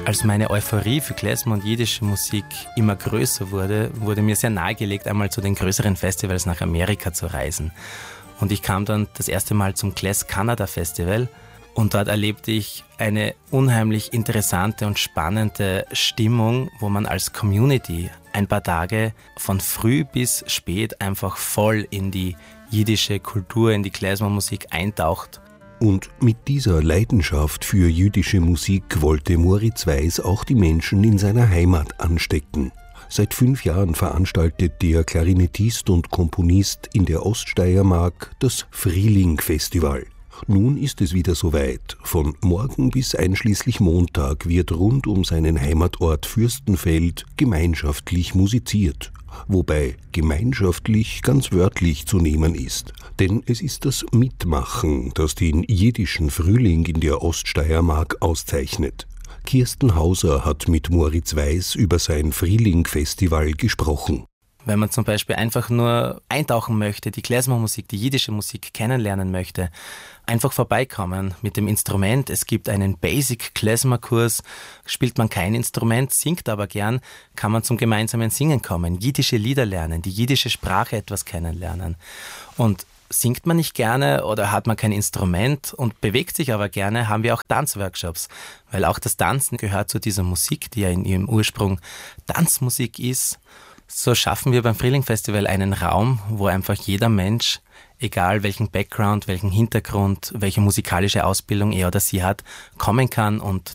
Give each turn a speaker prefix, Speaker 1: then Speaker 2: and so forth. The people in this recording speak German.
Speaker 1: Als meine Euphorie für Klezmer und jiddische Musik immer größer wurde, wurde mir sehr nahegelegt, einmal zu den größeren Festivals nach Amerika zu reisen. Und ich kam dann das erste Mal zum Klez Canada Festival und dort erlebte ich eine unheimlich interessante und spannende Stimmung, wo man als Community ein paar Tage von früh bis spät einfach voll in die jiddische Kultur, in die Klezmer-Musik eintaucht.
Speaker 2: Und mit dieser Leidenschaft für jüdische Musik wollte Moritz Weiß auch die Menschen in seiner Heimat anstecken. Seit 5 Jahren veranstaltet der Klarinettist und Komponist in der Oststeiermark das Frühling-Festival. Nun ist es wieder soweit. Von morgen bis einschließlich Montag wird rund um seinen Heimatort Fürstenfeld gemeinschaftlich musiziert. Wobei gemeinschaftlich ganz wörtlich zu nehmen ist. Denn es ist das Mitmachen, das den jiddischen Frühling in der Oststeiermark auszeichnet. Kirsten Hauser hat mit Moritz Weiß über sein Frühling-Festival gesprochen.
Speaker 1: Wenn man zum Beispiel einfach nur eintauchen möchte, die Klezmer-Musik, die jiddische Musik kennenlernen möchte, einfach vorbeikommen mit dem Instrument. Es gibt einen Basic-Klezmer-Kurs. Spielt man kein Instrument, singt aber gern, kann man zum gemeinsamen Singen kommen, jiddische Lieder lernen, die jiddische Sprache etwas kennenlernen. Und singt man nicht gerne oder hat man kein Instrument und bewegt sich aber gerne, haben wir auch Tanzworkshops, weil auch das Tanzen gehört zu dieser Musik, die ja in ihrem Ursprung Tanzmusik ist. So schaffen wir beim Frühling-Festival einen Raum, wo einfach jeder Mensch, egal welchen Background, welchen Hintergrund, welche musikalische Ausbildung er oder sie hat, kommen kann und